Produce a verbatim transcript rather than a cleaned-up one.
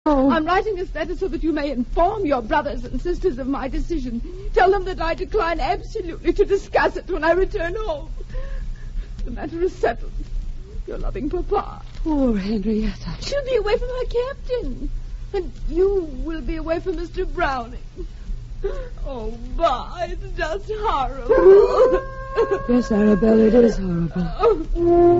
Oh. I'm writing this letter so that you may inform your brothers and sisters of my decision. Tell them that I decline absolutely to discuss it when I return home. The matter is settled. Your loving Papa. Poor Henrietta. She'll be away from her captain. And you will be away from Mister Browning. Oh, bah, it's just horrible. Yes, Arabella, it is horrible.